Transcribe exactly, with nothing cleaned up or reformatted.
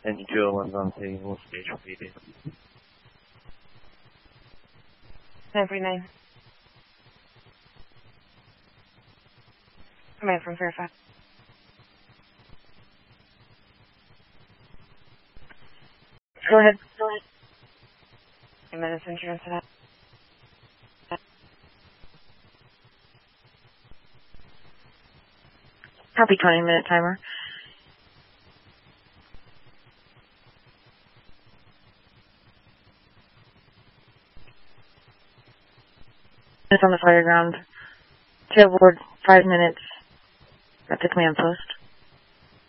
Any two oh ones on table, stage repeated. nine forty-nine. Command from Fairfax. Go ahead. Go ahead. A minute insurance to that. Copy twenty minute timer. It's on the fire ground. Tailboard, five minutes at the command post.